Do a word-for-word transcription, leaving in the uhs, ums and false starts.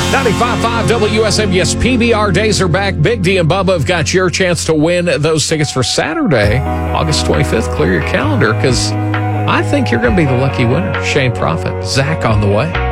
ninety-five point five W S M. Yes, P B R days are back. Big D and Bubba have got your chance to win those tickets for Saturday, August twenty-fifth. Clear your calendar because I think you're going to be the lucky winner. Shane Prophet, Zach on the way.